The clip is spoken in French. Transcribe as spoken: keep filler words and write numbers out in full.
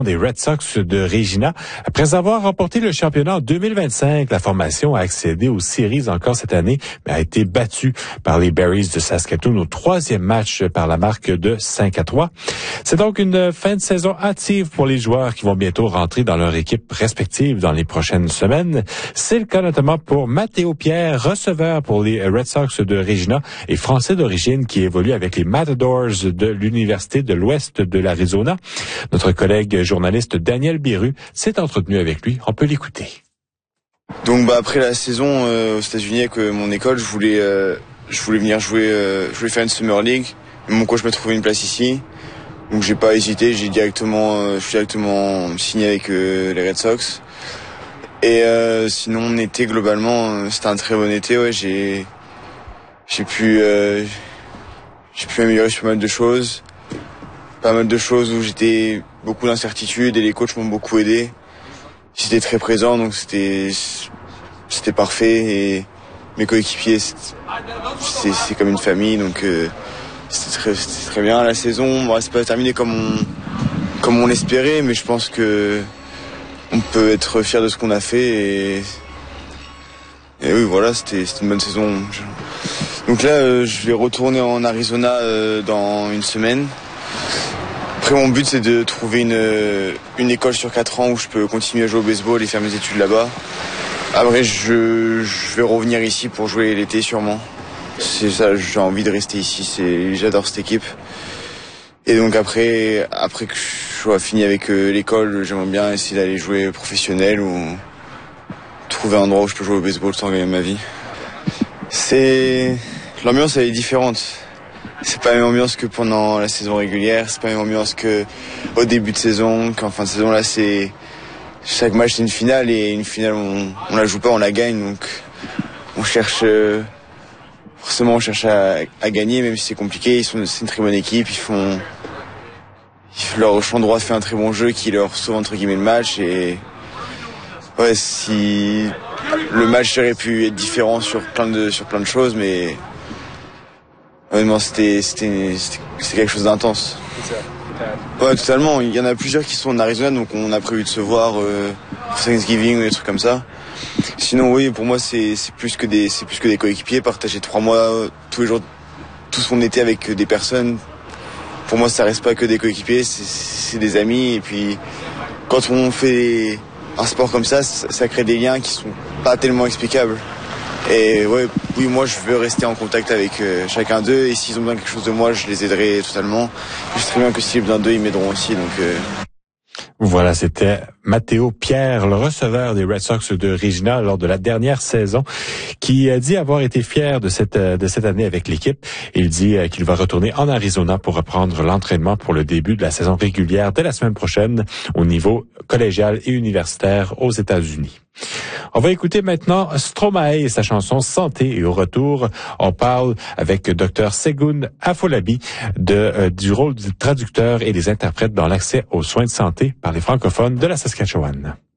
Des Red Sox de Regina. Après avoir remporté le championnat en deux mille vingt-cinq, la formation a accédé aux séries encore cette année, mais a été battue par les Berries de Saskatoon au troisième match par la marque de cinq à trois. C'est donc une fin de saison hâtive pour les joueurs qui vont bientôt rentrer dans leur équipe respective dans les prochaines semaines. C'est le cas notamment pour Matteo Pierre, receveur pour les Red Sox de Regina et français d'origine qui évolue avec les Matadors de l'Université de l'Ouest de l'Arizona. Notre collègue journaliste Daniel Biru s'est entretenu avec lui. On peut l'écouter. Donc bah après la saison euh, aux États-Unis avec euh, mon école, je voulais euh, je voulais venir jouer, euh, je voulais faire une Summer League. Mon coach m'a trouvé une place ici, donc j'ai pas hésité, j'ai directement, euh, je suis directement signé avec euh, les Red Sox. Et euh, sinon mon été globalement, euh, c'était un très bon été. Ouais, j'ai j'ai pu euh, j'ai pu améliorer sur pas mal de choses, pas mal de choses où j'étais beaucoup d'incertitudes et les coachs m'ont beaucoup aidé. J'étais très présent, donc c'était c'était parfait et mes coéquipiers c'est c'est comme une famille, donc euh, c'était très c'était très bien. La saison, bon, c'est pas terminé comme on comme on l'espérait, mais je pense que on peut être fier de ce qu'on a fait et et oui voilà, c'était c'était une bonne saison. Donc là, euh, je vais retourner en Arizona euh, dans une semaine. Après, mon but, c'est de trouver une, une école sur quatre ans où je peux continuer à jouer au baseball et faire mes études là-bas. Après, je, je vais revenir ici pour jouer l'été sûrement. C'est ça, j'ai envie de rester ici. C'est, j'adore cette équipe. Et donc après, après que je sois fini avec euh, l'école, j'aimerais bien essayer d'aller jouer professionnel ou trouver un endroit où je peux jouer au baseball sans gagner ma vie. C'est, l'ambiance, elle est différente. C'est pas la même ambiance que pendant la saison régulière, c'est pas la même ambiance que au début de saison, qu'en fin de saison. Là, c'est chaque match c'est une finale et une finale on, on la joue pas, on la gagne, donc on cherche euh, forcément on cherche à, à gagner, même si c'est compliqué. Ils sont, c'est une très bonne équipe, ils font leur champ droit fait un très bon jeu qui leur sauve entre guillemets le match et ouais, si le match aurait pu être différent sur plein de sur plein de choses, mais honnêtement, c'était, c'était, c'était quelque chose d'intense. Ouais, totalement. Il y en a plusieurs qui sont en Arizona, donc on a prévu de se voir euh, pour Thanksgiving ou des trucs comme ça. Sinon, oui, pour moi, c'est, c'est plus que des, c'est plus que des coéquipiers. Partager trois mois, euh, tous les jours, tout son été avec des personnes. Pour moi, ça reste pas que des coéquipiers, c'est, c'est des amis. Et puis, quand on fait un sport comme ça, ça crée des liens qui sont pas tellement explicables. Et ouais, oui, moi je veux rester en contact avec euh, chacun d'eux et s'ils ont besoin de quelque chose de moi, je les aiderai totalement. Je sais très bien que s'ils ont besoin d'eux, ils m'aideront aussi. Donc euh... Voilà, c'était Matteo Pierre, le receveur des Red Sox de Regina lors de la dernière saison, qui a dit avoir été fier de cette de cette année avec l'équipe. Il dit qu'il va retourner en Arizona pour reprendre l'entraînement pour le début de la saison régulière dès la semaine prochaine au niveau collégial et universitaire aux États-Unis. On va écouter maintenant Stromae et sa chanson Santé, et au retour, on parle avec Dr Segun Afolabi de, euh, du rôle du traducteur et des interprètes dans l'accès aux soins de santé par les francophones de la Saskatchewan.